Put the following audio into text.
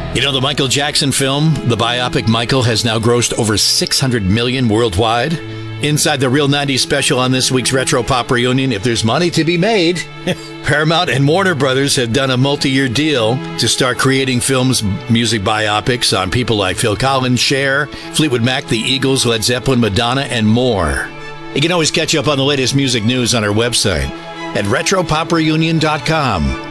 You know, the Michael Jackson film, the biopic Michael, has now grossed over $600 million worldwide. Inside the Real 90s special on this week's Retro Pop Reunion, if there's money to be made, Paramount and Warner Brothers have done a multi-year deal to start creating films, music biopics on people like Phil Collins, Cher, Fleetwood Mac, the Eagles, Led Zeppelin, Madonna, and more. You can always catch up on the latest music news on our website at retropopreunion.com.